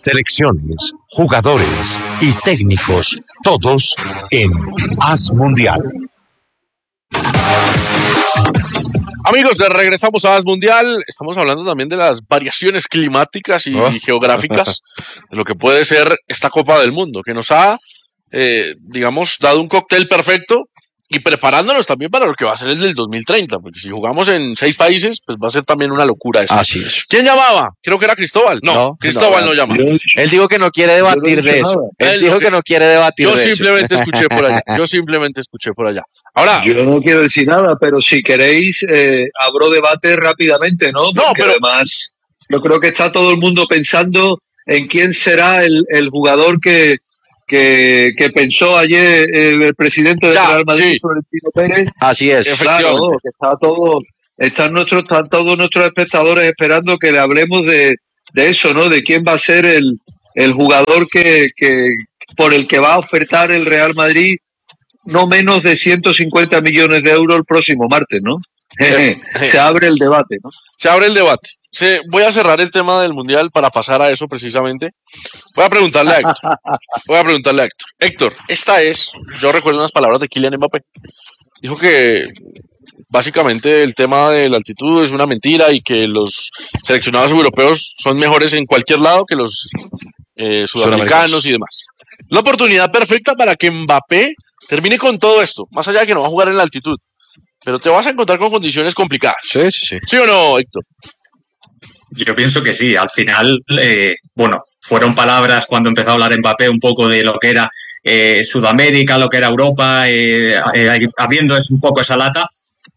Selecciones, jugadores y técnicos, todos en Haz Mundial. Amigos, regresamos a Haz Mundial. Estamos hablando también de las variaciones climáticas y geográficas de lo que puede ser esta Copa del Mundo, que nos ha, digamos, dado un cóctel perfecto y preparándonos también para lo que va a ser el del 2030, porque si jugamos en 6 países, pues va a ser también una locura eso. Así es. ¿Quién llamaba? Creo que era Cristóbal. No, Cristóbal no llama. Él dijo que no quiere debatir de eso. Él dijo que no quiere debatir de eso. Yo simplemente escuché por allá. Ahora, yo no quiero decir nada, pero si queréis, abro debate rápidamente, ¿no? Porque además yo creo que está todo el mundo pensando en quién será el jugador que pensó ayer el presidente del Real Madrid, Florentino Pérez. Así es. Claro, que están todos nuestros espectadores esperando que le hablemos de eso, ¿no? De quién va a ser el jugador que por el que va a ofertar el Real Madrid no menos de 150 millones de euros el próximo martes, ¿no? Se abre el debate, ¿no? Se abre el debate. Voy a cerrar el tema del Mundial para pasar a eso precisamente. Voy a preguntarle a Héctor. Héctor, yo recuerdo unas palabras de Kylian Mbappé. Dijo que básicamente el tema de la altitud es una mentira y que los seleccionados europeos son mejores en cualquier lado que los sudamericanos y demás. La oportunidad perfecta para que Mbappé termine con todo esto, más allá de que no va a jugar en la altitud. Pero te vas a encontrar con condiciones complicadas. Sí. ¿Sí o no, Héctor? Yo pienso que sí. Al final, fueron palabras cuando empezó a hablar Mbappé un poco de lo que era Sudamérica, lo que era Europa, habiendo un poco esa lata.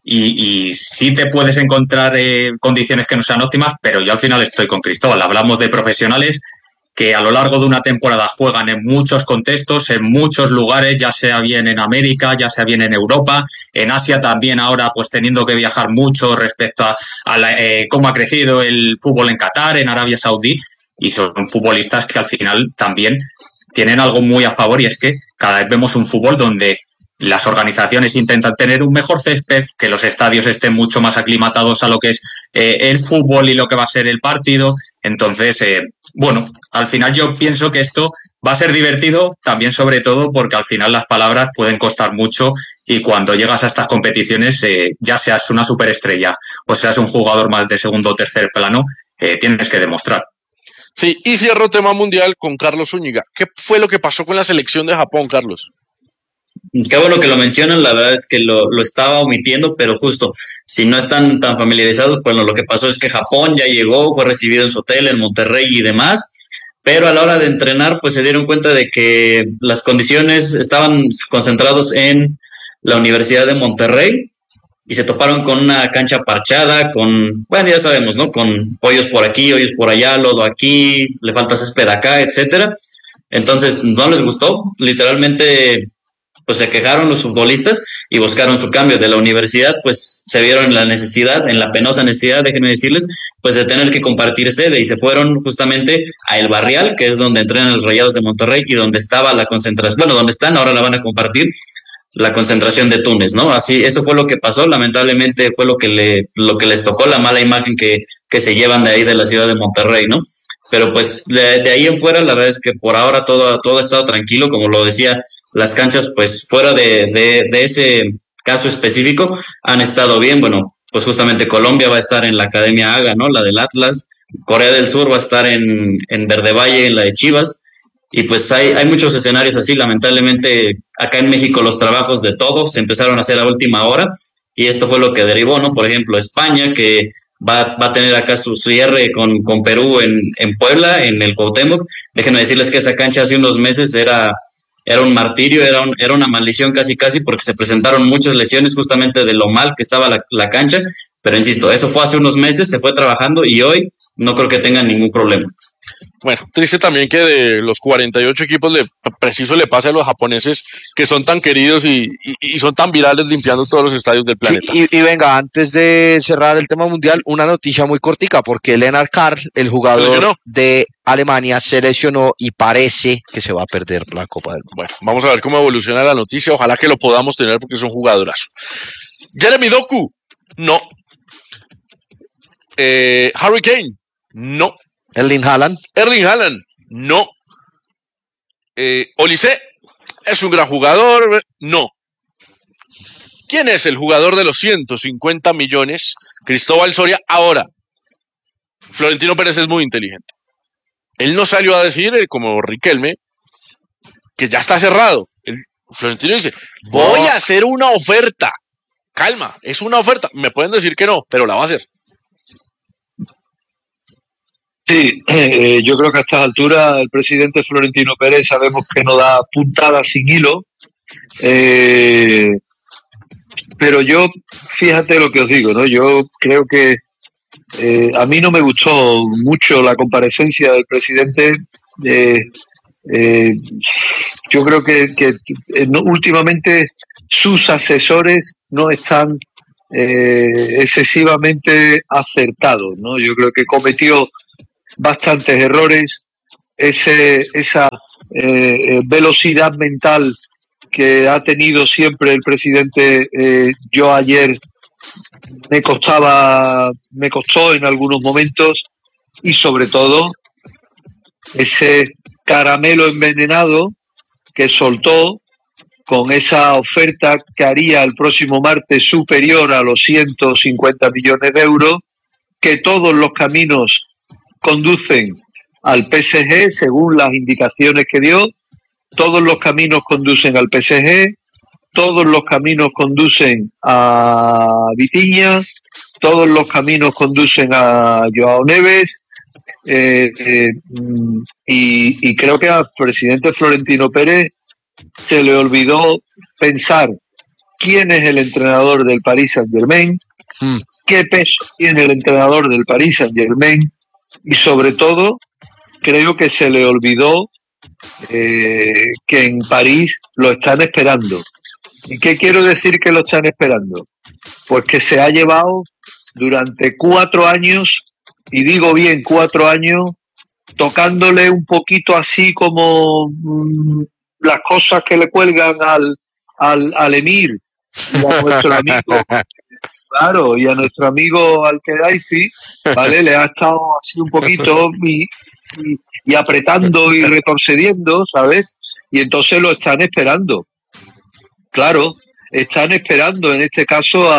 Y sí te puedes encontrar condiciones que no sean óptimas, pero yo al final estoy con Cristóbal. Hablamos de profesionales que a lo largo de una temporada juegan en muchos contextos, en muchos lugares, ya sea bien en América, ya sea bien en Europa, en Asia también ahora pues teniendo que viajar mucho respecto a cómo ha crecido el fútbol en Qatar, en Arabia Saudí, y son futbolistas que al final también tienen algo muy a favor, y es que cada vez vemos un fútbol donde las organizaciones intentan tener un mejor césped, que los estadios estén mucho más aclimatados a lo que es el fútbol y lo que va a ser el partido. Entonces, al final yo pienso que esto va a ser divertido también, sobre todo porque al final las palabras pueden costar mucho y cuando llegas a estas competiciones, ya seas una superestrella o seas un jugador más de segundo o tercer plano, tienes que demostrar. Sí, y cierro tema mundial con Carlos Zúñiga. ¿Qué fue lo que pasó con la selección de Japón, Carlos? Qué bueno que lo mencionan, la verdad es que lo estaba omitiendo, pero justo, si no están tan familiarizados, pues lo que pasó es que Japón ya llegó, fue recibido en su hotel en Monterrey y demás, pero a la hora de entrenar, pues se dieron cuenta de que las condiciones estaban concentrados en la Universidad de Monterrey y se toparon con una cancha parchada, ya sabemos, ¿no? Con hoyos por aquí, hoyos por allá, lodo aquí, le falta césped acá, etcétera. Entonces, no les gustó, literalmente pues se quejaron los futbolistas y buscaron su cambio. De la universidad, pues se vieron en la penosa necesidad, déjenme decirles, pues de tener que compartir sede y se fueron justamente a El Barrial, que es donde entrenan los Rayados de Monterrey y donde estaba la concentración, donde están, ahora la van a compartir, la concentración de Túnez, ¿no? Así, eso fue lo que pasó, lamentablemente fue lo que les tocó, la mala imagen que se llevan de ahí de la ciudad de Monterrey, ¿no? Pero pues de ahí en fuera, la verdad es que por ahora todo ha estado tranquilo, como lo decía, las canchas, pues fuera de ese caso específico, han estado bien. Bueno, pues justamente Colombia va a estar en la Academia Haga, ¿no? La del Atlas. Corea del Sur va a estar en Verde Valle, en la de Chivas. Y pues hay muchos escenarios así. Lamentablemente, acá en México los trabajos de todos se empezaron a hacer a última hora. Y esto fue lo que derivó, ¿no? Por ejemplo, España, que va a tener acá su cierre con Perú en Puebla, en el Cuauhtémoc. Déjenme decirles que esa cancha hace unos meses era un martirio, era una maldición casi, porque se presentaron muchas lesiones justamente de lo mal que estaba la cancha, pero insisto, eso fue hace unos meses, se fue trabajando y hoy no creo que tengan ningún problema. Bueno, triste también que de los 48 equipos preciso le pase a los japoneses que son tan queridos y son tan virales limpiando todos los estadios del planeta. Sí, y venga, antes de cerrar el tema mundial, una noticia muy cortica, porque Lennart Karl, el jugador de Alemania, se lesionó y parece que se va a perder la Copa del Mundo. Bueno, vamos a ver cómo evoluciona la noticia, ojalá que lo podamos tener porque es un jugadorazo. Jeremy Doku, no. Harry Kane, no. Erling Haaland, No. Olise es un gran jugador. No. ¿Quién es el jugador de los 150 millones? Cristóbal Soria. Ahora, Florentino Pérez es muy inteligente. Él no salió a decir, como Riquelme, que ya está cerrado. Florentino dice, voy a hacer una oferta. Calma, es una oferta. Me pueden decir que no, pero la va a hacer. Sí, yo creo que a estas alturas el presidente Florentino Pérez sabemos que no da puntadas sin hilo, pero yo, fíjate lo que os digo, ¿no? Yo creo que a mí no me gustó mucho la comparecencia del presidente. Yo creo que últimamente sus asesores no están excesivamente acertados, ¿no? Yo creo que cometió bastantes errores, esa velocidad mental que ha tenido siempre el presidente. Yo ayer me costó en algunos momentos, y sobre todo ese caramelo envenenado que soltó con esa oferta que haría el próximo martes superior a los 150 millones de euros, que todos los caminos conducen al PSG, según las indicaciones que dio. Todos los caminos conducen al PSG, todos los caminos conducen a Vitinha, todos los caminos conducen a Joao Neves, y creo que al presidente Florentino Pérez se le olvidó pensar quién es el entrenador del Paris Saint-Germain, qué peso tiene el entrenador del Paris Saint-Germain, y sobre todo creo que se le olvidó que en París lo están esperando. ¿Y qué quiero decir que lo están esperando? Pues que se ha llevado durante 4 años, y digo bien 4 años, tocándole un poquito así como las cosas que le cuelgan al emir y a nuestro amigo, claro, y a nuestro amigo Al-Khelaifi, ¿vale? Le ha estado así un poquito y apretando y retrocediendo, ¿sabes? Y entonces lo están esperando. Claro, están esperando en este caso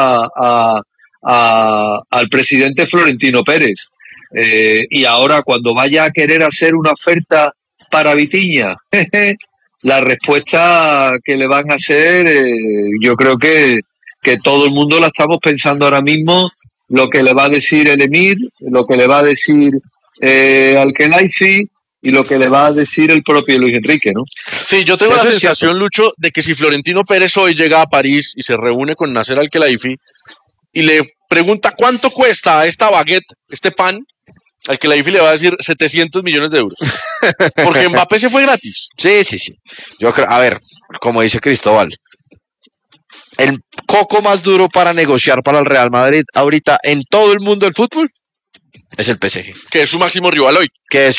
al presidente Florentino Pérez. Y ahora, cuando vaya a querer hacer una oferta para Vitinha, la respuesta que le van a hacer, yo creo que todo el mundo la estamos pensando ahora mismo, lo que le va a decir el emir, lo que le va a decir Al-Khelaifi y lo que le va a decir el propio Luis Enrique, ¿no? Sí, yo tengo la sensación, Lucho, de que si Florentino Pérez hoy llega a París y se reúne con Nasser Al-Khelaifi y le pregunta cuánto cuesta esta baguette, este pan, Al-Khelaifi le va a decir 700 millones de euros. Porque Mbappé se fue gratis. Sí. Yo creo, a ver, como dice Cristóbal, el coco más duro para negociar para el Real Madrid ahorita en todo el mundo del fútbol es el PSG. Que es su máximo rival hoy.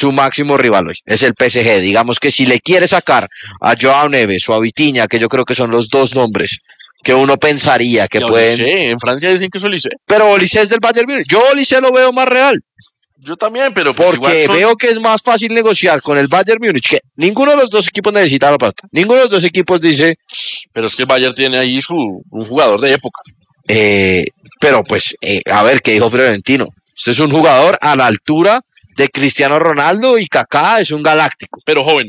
Es el PSG. Digamos que si le quiere sacar a Joao Neves o a Vitinha, que yo creo que son los dos nombres que uno pensaría que pueden... Olise, en Francia dicen que es Olise. Pero Olise es del Bayern Múnich. Yo Olise lo veo más real. Yo también, pero pues porque veo que es más fácil negociar con el Bayern Múnich, que ninguno de los dos equipos necesita la plata. Ninguno de los dos equipos dice... Pero es que el Bayern tiene ahí un jugador de época. Pero pues, a ver, ¿qué dijo Florentino? Este es un jugador a la altura de Cristiano Ronaldo y Kaká, es un galáctico. Pero joven.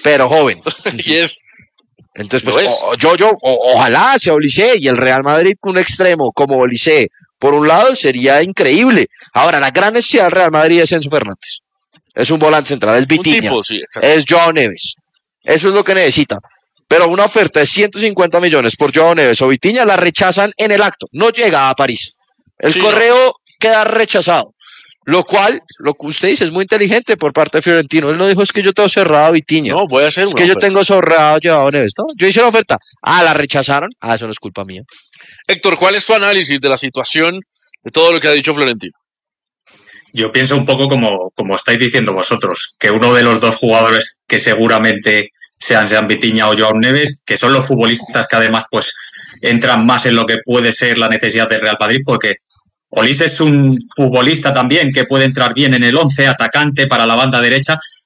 Y es... Entonces, pues, ojalá sea Olise, y el Real Madrid con un extremo como Olise, por un lado, sería increíble. Ahora, la gran necesidad del Real Madrid es Enzo Fernández. Es un volante central, es Vitinha, sí, es Joao Neves. Eso es lo que necesita. Pero una oferta de 150 millones por Joao Neves o Vitinha la rechazan en el acto. No llega a París. El correo queda rechazado. Lo cual, lo que usted dice, es muy inteligente por parte de Fiorentino. Él no dijo, es que yo tengo cerrado a Vitinha. No, voy a hacer Es que yo tengo cerrado a Joao Neves. No, yo hice la oferta. La rechazaron. Eso no es culpa mía. Héctor, ¿cuál es tu análisis de la situación, de todo lo que ha dicho Florentino? Yo pienso un poco como estáis diciendo vosotros, que uno de los dos jugadores que seguramente sean Vitinha o Joao Neves, que son los futbolistas que además pues entran más en lo que puede ser la necesidad del Real Madrid, porque Olise es un futbolista también que puede entrar bien en el 11, atacante para la banda derecha,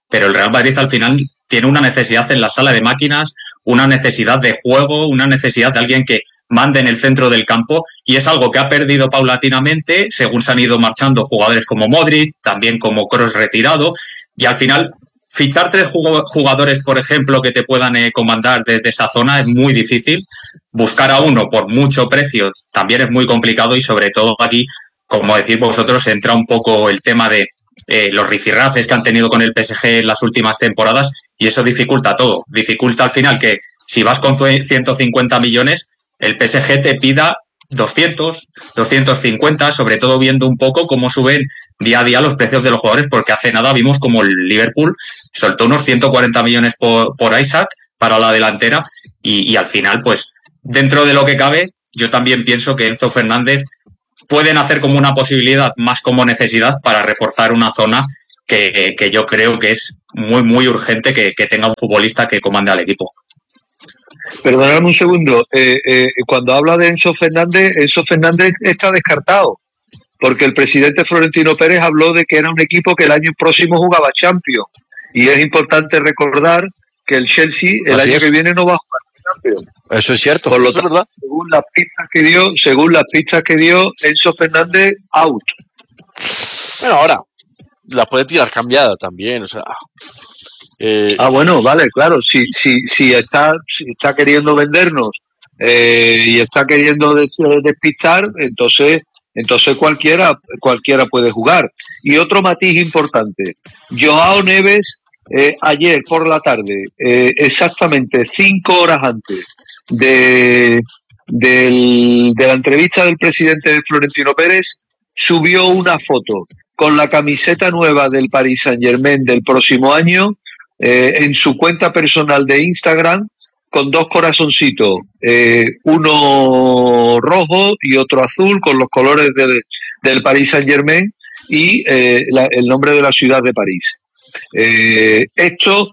pero el Real Madrid al final tiene una necesidad en la sala de máquinas, una necesidad de juego, una necesidad de alguien que mande en el centro del campo, y es algo que ha perdido paulatinamente según se han ido marchando jugadores como Modric, también como Kroos retirado, y al final fichar 3 jugadores, por ejemplo, que te puedan comandar desde esa zona es muy difícil. Buscar a uno por mucho precio también es muy complicado, y sobre todo aquí, como decís vosotros, entra un poco el tema de los rifirrafes que han tenido con el PSG en las últimas temporadas, y eso dificulta todo. Dificulta al final que si vas con 150 millones, el PSG te pida 200, 250, sobre todo viendo un poco cómo suben día a día los precios de los jugadores, porque hace nada vimos como el Liverpool soltó unos 140 millones por Isaac para la delantera, y al final, pues dentro de lo que cabe, yo también pienso que Enzo Fernández pueden hacer como una posibilidad más como necesidad para reforzar una zona que yo creo que es muy, muy urgente que tenga un futbolista que comande al equipo. Perdonadme un segundo. Cuando habla de Enzo Fernández está descartado, porque el presidente Florentino Pérez habló de que era un equipo que el año próximo jugaba Champions, y es importante recordar que el Chelsea el año que viene no va a jugar Champions. Eso es cierto. Por lo tanto, según las pistas que dio Enzo Fernández, out. Bueno, ahora la puede tirar cambiada también, o sea. Bueno, vale, claro. Si está queriendo vendernos y está queriendo despistar, entonces cualquiera puede jugar. Y otro matiz importante: Joao Neves ayer por la tarde, exactamente 5 horas antes de la entrevista del presidente de Florentino Pérez, subió una foto con la camiseta nueva del Paris Saint-Germain del próximo año en su cuenta personal de Instagram, con 2 corazoncitos, uno rojo y otro azul, con los colores del Paris Saint-Germain y el nombre de la ciudad de París. Esto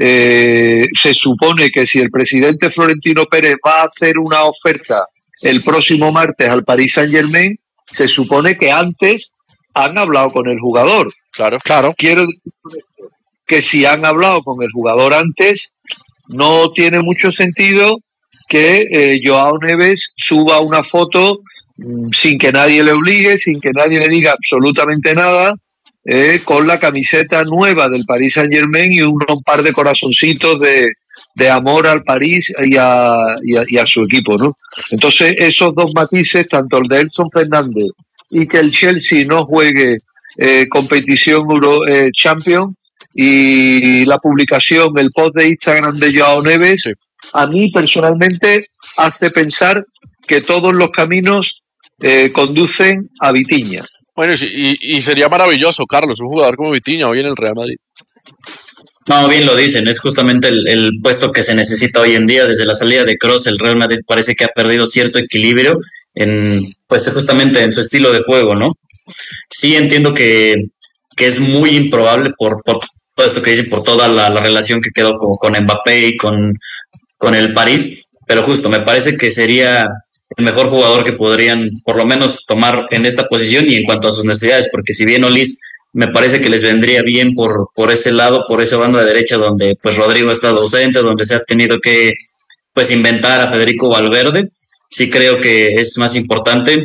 se supone que si el presidente Florentino Pérez va a hacer una oferta el próximo martes al Paris Saint-Germain, se supone que antes han hablado con el jugador. Claro. Quiero decir con esto que si han hablado con el jugador antes, no tiene mucho sentido que Joao Neves suba una foto sin que nadie le obligue, sin que nadie le diga absolutamente nada, con la camiseta nueva del Paris Saint-Germain y un par de corazoncitos de amor al París y a su equipo, ¿no? Entonces, esos 2 matices, tanto el de Edson Fernández y que el Chelsea no juegue competición Champions, y la publicación, el post de Instagram de Joao Neves, a mí personalmente hace pensar que todos los caminos conducen a Vitinha. Bueno, y sería maravilloso, Carlos, un jugador como Vitinha hoy en el Real Madrid. No, bien lo dicen, es justamente el puesto que se necesita hoy en día. Desde la salida de Kroos, el Real Madrid parece que ha perdido cierto equilibrio pues justamente en su estilo de juego, ¿no? Sí entiendo que es muy improbable por todo esto que dicen, por toda la relación que quedó con Mbappé y con el París, pero justo me parece que sería el mejor jugador que podrían por lo menos tomar en esta posición y en cuanto a sus necesidades, porque si bien Olis me parece que les vendría bien por ese lado, por esa banda de derecha donde pues Rodrigo ha estado ausente, donde se ha tenido que pues inventar a Federico Valverde. Sí creo que es más importante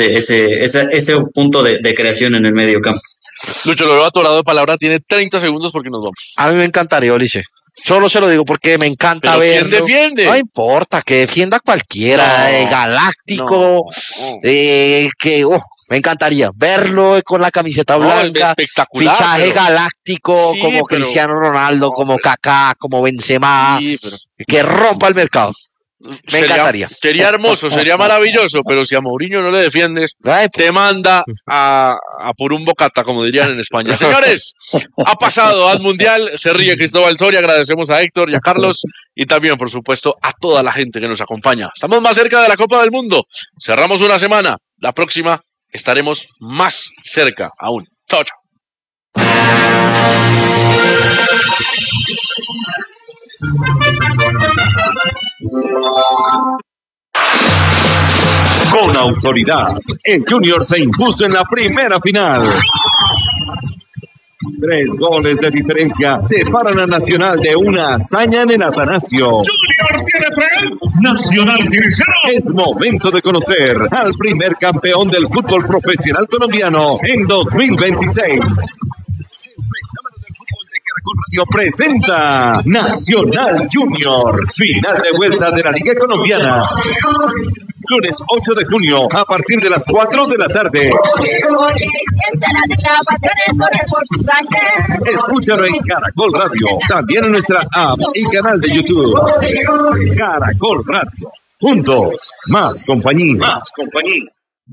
ese punto de creación en el medio campo. Lucho, lo veo atorado de palabra, tiene 30 segundos porque nos vamos. A mí me encantaría, Ulises. Solo se lo digo porque me encanta verlo. ¿Quién defiende? No importa, que defienda cualquiera, Galáctico, me encantaría verlo con la camiseta blanca, espectacular, fichaje galáctico, sí, como Cristiano Ronaldo, como Kaká, como Benzema, que rompa el mercado. Me encantaría. Sería hermoso, sería maravilloso, pero si a Mourinho no le defiendes, te manda a por un bocata, como dirían en España. Señores, ha pasado Haz Mundial, se ríe Cristóbal Soria, agradecemos a Héctor y a Carlos y también, por supuesto, a toda la gente que nos acompaña. Estamos más cerca de la Copa del Mundo, cerramos una semana, la próxima estaremos más cerca aún. Chao, chao. Con autoridad, el Junior se impuso en la primera final. 3 goles de diferencia separan a Nacional de una hazaña en el Atanasio. Junior tiene 3, Nacional tiene 0. Es momento de conocer al primer campeón del fútbol profesional colombiano en 2026. Caracol Radio presenta Nacional Junior, final de vuelta de la Liga Colombiana. Lunes 8 de junio, a partir de las 4 de la tarde. Escúchalo en Caracol Radio, también en nuestra app y canal de YouTube. Caracol Radio, juntos, más compañía. Más compañía.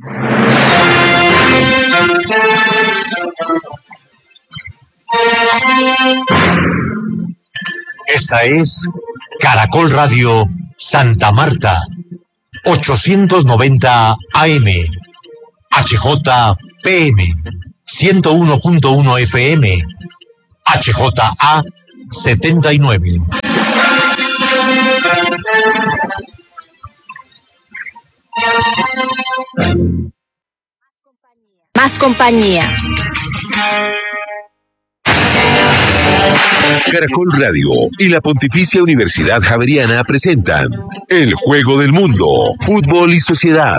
Esta es Caracol Radio Santa Marta, 890 AM, HJPM, 101.1 FM, HJA 79. Más compañía. Caracol Radio y la Pontificia Universidad Javeriana presentan El Juego del Mundo, Fútbol y Sociedad.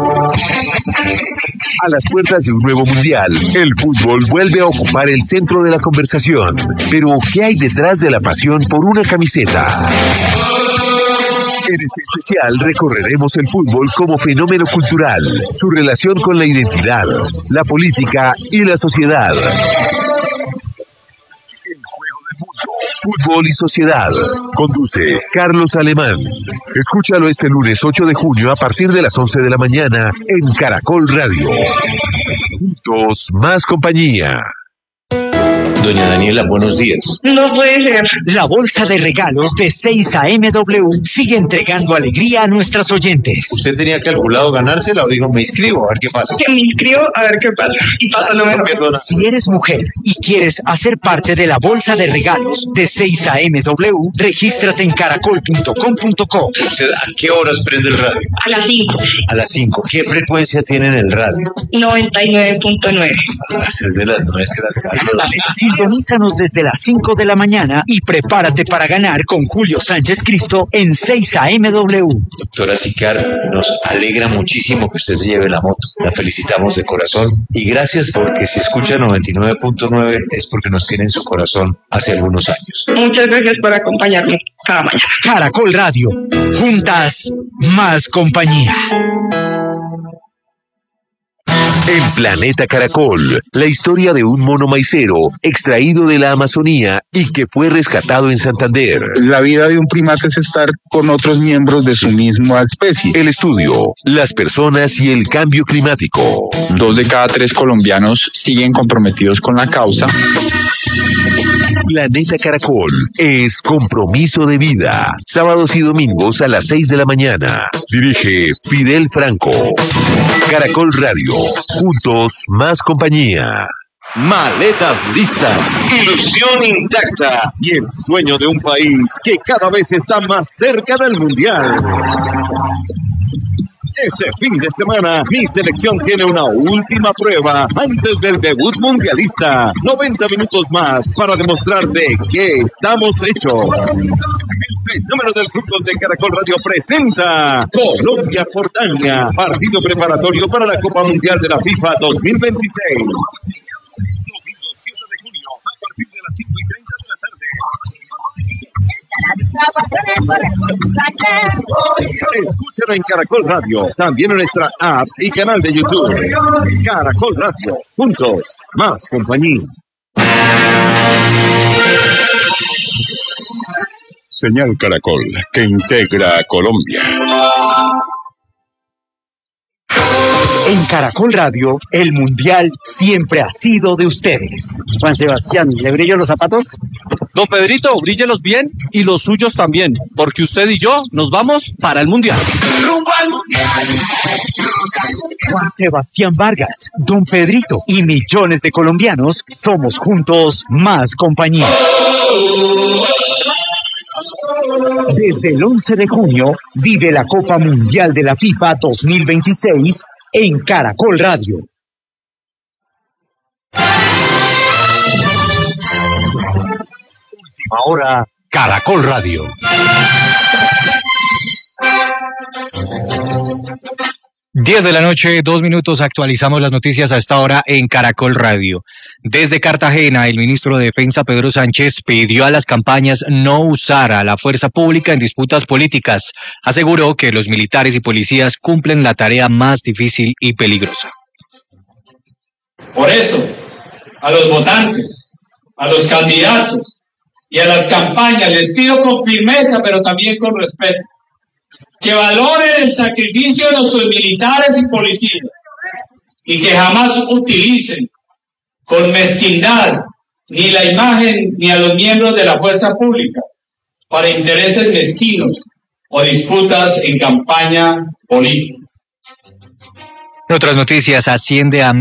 A las puertas de un nuevo mundial, el fútbol vuelve a ocupar el centro de la conversación. Pero, ¿qué hay detrás de la pasión por una camiseta? En este especial recorreremos el fútbol como fenómeno cultural, su relación con la identidad, la política y la sociedad. Fútbol y Sociedad. Conduce Carlos Alemán. Escúchalo este lunes 8 de junio a partir de las 11 de la mañana en Caracol Radio. Juntos, más compañía. Doña Daniela, buenos días. No puede ser. La bolsa de regalos de 6AMW sigue entregando alegría a nuestras oyentes. ¿Usted tenía calculado ganársela o dijo me inscribo a ver qué pasa? Que me inscribo a ver qué pasa. Y pasa lo mejor. Si eres mujer y quieres hacer parte de la bolsa de regalos de 6AMW, regístrate en caracol.com.co. ¿Usted a qué horas prende el radio? A las 5. A las 5. ¿Qué frecuencia tiene en el radio? 99.9. Es de las 9 que las calculo. Sintonízanos desde las 5 de la mañana y prepárate para ganar con Julio Sánchez Cristo en 6AMW. Doctora Sicar, nos alegra muchísimo que usted se lleve la moto. La felicitamos de corazón y gracias porque si escucha 99.9 es porque nos tiene en su corazón hace algunos años. Muchas gracias por acompañarme cada mañana. Caracol Radio, juntas, más compañía. En Planeta Caracol, la historia de un mono maicero extraído de la Amazonía y que fue rescatado en Santander. La vida de un primate es estar con otros miembros de su misma especie. El estudio, las personas y el cambio climático. 2 de cada 3 colombianos siguen comprometidos con la causa. Planeta Caracol es compromiso de vida. Sábados y domingos a las 6 de la mañana. Dirige Fidel Franco. Caracol Radio. Juntos, más compañía. Maletas listas. Ilusión intacta. Y el sueño de un país que cada vez está más cerca del mundial. Este fin de semana, mi selección tiene una última prueba antes del debut mundialista. 90 minutos más para demostrar de qué estamos hechos. El fenómeno del fútbol de Caracol Radio presenta Colombia-Jordania, partido preparatorio para la Copa Mundial de la FIFA 2026. Domingo 7 de junio, a partir de las 5:30 de la tarde. Escúchalo en Caracol Radio, también en nuestra app y canal de YouTube. Caracol Radio, juntos, más compañía. Señal Caracol, que integra a Colombia. En Caracol Radio, el mundial siempre ha sido de ustedes. Juan Sebastián, ¿le brillo los zapatos? Don Pedrito, bríllelos bien y los suyos también, porque usted y yo nos vamos para el mundial. ¡Rumbo al mundial! Juan Sebastián Vargas, Don Pedrito y millones de colombianos somos juntos más compañía. Desde el 11 de junio, vive la Copa Mundial de la FIFA 2026 en Caracol Radio. Última hora, Caracol Radio. Diez de la noche, 2 minutos, actualizamos las noticias a esta hora en Caracol Radio. Desde Cartagena, el ministro de Defensa, Pedro Sánchez, pidió a las campañas no usar a la fuerza pública en disputas políticas. Aseguró que los militares y policías cumplen la tarea más difícil y peligrosa. Por eso, a los votantes, a los candidatos y a las campañas les pido con firmeza, pero también con respeto, que valoren el sacrificio de nuestros militares y policías y que jamás utilicen con mezquindad ni la imagen ni a los miembros de la fuerza pública para intereses mezquinos o disputas en campaña política. En otras noticias, asciende a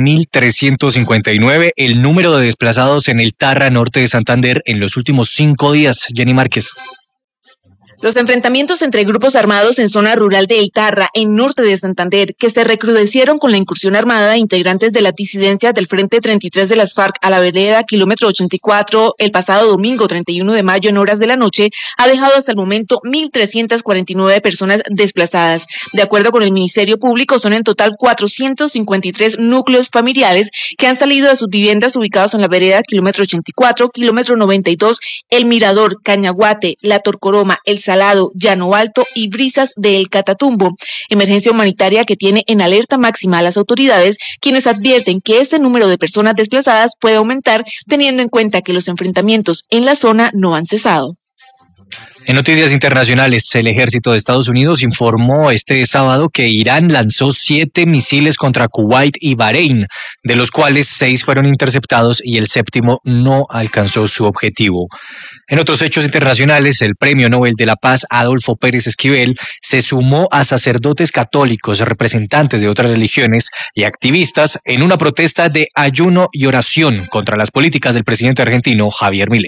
1.359 el número de desplazados en el Tarra norte de Santander en los últimos 5 días. Jenny Márquez. Los enfrentamientos entre grupos armados en zona rural de El Tarra, en norte de Santander, que se recrudecieron con la incursión armada de integrantes de las disidencias del Frente 33 de las FARC a la vereda kilómetro 84 el pasado domingo 31 de mayo en horas de la noche, ha dejado hasta el momento 1.349 personas desplazadas. De acuerdo con el Ministerio Público, son en total 453 núcleos familiares que han salido de sus viviendas ubicados en la vereda kilómetro 84, kilómetro 92, El Mirador, Cañaguate, La Torcoroma, El Salado, Llano Alto y Brisas de El Catatumbo. Emergencia humanitaria que tiene en alerta máxima a las autoridades, quienes advierten que este número de personas desplazadas puede aumentar teniendo en cuenta que los enfrentamientos en la zona no han cesado. En noticias internacionales, el ejército de Estados Unidos informó este sábado que Irán lanzó 7 misiles contra Kuwait y Bahrein, de los cuales 6 fueron interceptados y el 7º no alcanzó su objetivo. En otros hechos internacionales, el Premio Nobel de la Paz Adolfo Pérez Esquivel se sumó a sacerdotes católicos, representantes de otras religiones y activistas en una protesta de ayuno y oración contra las políticas del presidente argentino Javier Milei.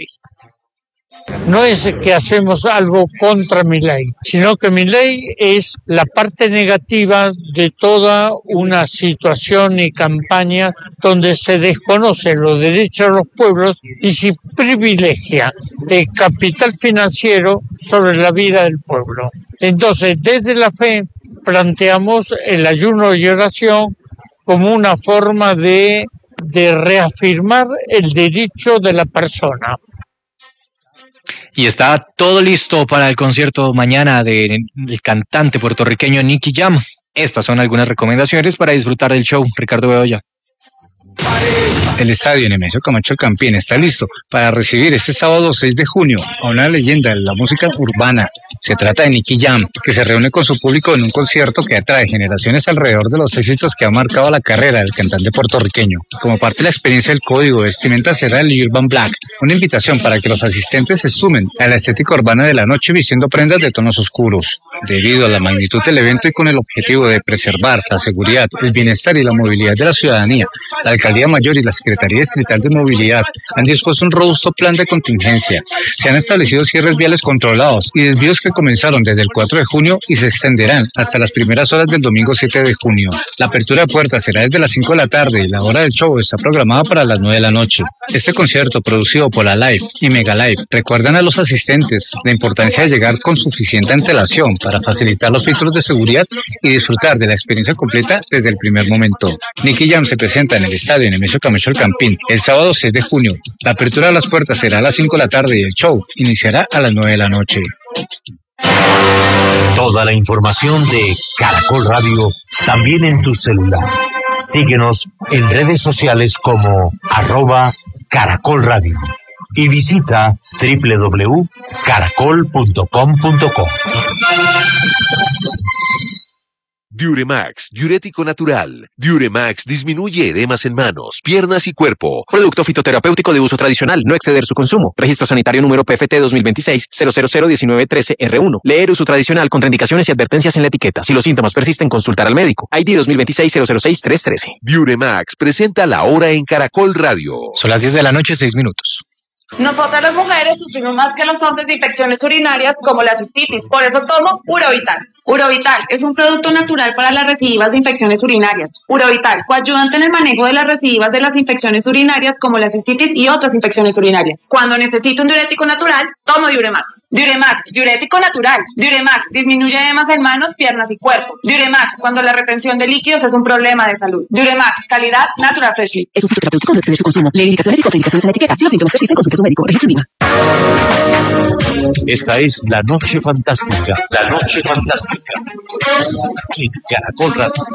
No es que hacemos algo contra Milei, sino que Milei es la parte negativa de toda una situación y campaña donde se desconocen los derechos de los pueblos y se privilegia el capital financiero sobre la vida del pueblo. Entonces, desde la fe planteamos el ayuno y oración como una forma de reafirmar el derecho de la persona. Y está todo listo para el concierto mañana del cantante puertorriqueño Nicky Jam. Estas son algunas recomendaciones para disfrutar del show. Ricardo Bedoya. El estadio Nemesio Camacho El Campín está listo para recibir este sábado 6 de junio a una leyenda de la música urbana. Se trata de Nicky Jam, que se reúne con su público en un concierto que atrae generaciones alrededor de los éxitos que ha marcado la carrera del cantante puertorriqueño. Como parte de la experiencia del código de vestimenta será el Urban Black, una invitación para que los asistentes se sumen a la estética urbana de la noche vistiendo prendas de tonos oscuros. Debido a la magnitud del evento y con el objetivo de preservar la seguridad, el bienestar y la movilidad de la ciudadanía, la Alcaldía Mayor y la Secretaría Distrital de Movilidad han dispuesto un robusto plan de contingencia. Se han establecido cierres viales controlados y desvíos que comenzaron desde el 4 de junio y se extenderán hasta las primeras horas del domingo 7 de junio. La apertura de puertas será desde las 5 de la tarde y la hora del show está programada para las 9 de la noche. Este concierto, producido por la Live y Mega Live, recuerdan a los asistentes la importancia de llegar con suficiente antelación para facilitar los filtros de seguridad y disfrutar de la experiencia completa desde el primer momento. Nicky Jam se presenta en el estadio Nemesio Camacho El Campín el sábado 6 de junio. La apertura de las puertas será a las 5 de la tarde y el show iniciará a las 9 de la noche. Toda la información de Caracol Radio también en tu celular. Síguenos en redes sociales como @Caracol Radio y visita www.caracol.com.co. Diuremax, diurético natural. Diuremax disminuye edemas en manos, piernas y cuerpo. Producto fitoterapéutico de uso tradicional, no exceder su consumo. Registro sanitario número PFT 2026-0001913-R1. Leer uso tradicional, contraindicaciones y advertencias en la etiqueta. Si los síntomas persisten, consultar al médico. ID 2026-006-313. Diuremax presenta La Hora en Caracol Radio. Son las 10 de la noche, 6 minutos. Nosotras las mujeres sufrimos más que los hombres de infecciones urinarias como la cistitis. Por eso tomo Ura Vital. Urovital es un producto natural para las recidivas de infecciones urinarias. Urovital, coayudante en el manejo de las recidivas de las infecciones urinarias como la cistitis y otras infecciones urinarias. Cuando necesito un diurético natural, tomo Diuremax. Diuremax, diurético natural. Diuremax disminuye edemas en manos, piernas y cuerpo. Diuremax, cuando la retención de líquidos es un problema de salud. Diuremax, calidad Natural Freshly. Es un fruto terapéutico, no exceder su consumo. Leer indicaciones y contraindicaciones en la etiqueta. Si los síntomas persisten, consulte a su médico. Registro INVIMA. Esta es La Noche Fantástica. La Noche Fantástica. En Caracol Radio.